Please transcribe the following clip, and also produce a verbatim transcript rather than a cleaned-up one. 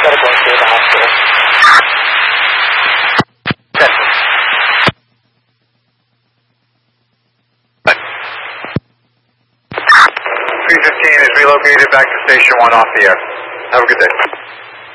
Gotta go to the hospital. three fifteen is relocated back to station one off the air. Have a good day.